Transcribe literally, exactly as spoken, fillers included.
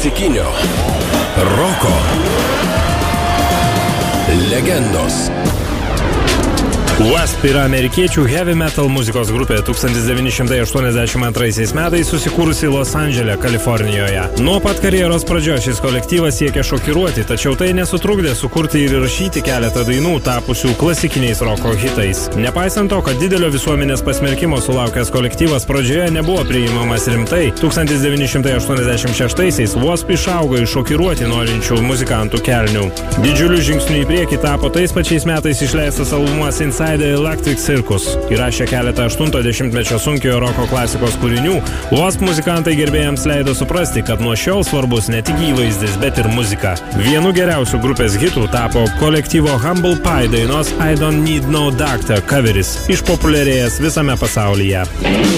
klasikinio roko legendos. Wasp yra amerikiečių heavy metal muzikos grupė tūkstantis devyni šimtai aštuoniasdešimt antraisiais metais susikūrusi Los Andžele, Kalifornijoje. Nuo pat karjeros pradžios šis kolektyvas siekia šokiruoti, tačiau tai nesutrukdė sukurti ir įrašyti keletą dainų tapusių klasikiniais roko hitais. Nepaisant to, kad didelio visuomenės pasmerkimo sulaukęs kolektyvas pradžioje nebuvo priimamas rimtai, tūkstantis devyni šimtai aštuoniasdešimt šeštaisiais Wasp išaugo iš šokiruoti norinčių muzikantų kelnių. Didžiuliu žingsniu į priekį tapo tais pačiais metais išleistas albumas Inside The Electric Circus. Įrašė keletą aštunto dešimtmečio sunkiojo roko klasikos kūrinių, Wasp muzikantai gerbėjams leido suprasti, kad nuo šiol svarbus ne tik įvaizdis, bet ir muzika. Vienu geriausių grupės hitų tapo kolektyvo Humble Pie dainos I Don't Need No Doctor coveris, išpopuliarėjęs visame pasaulyje.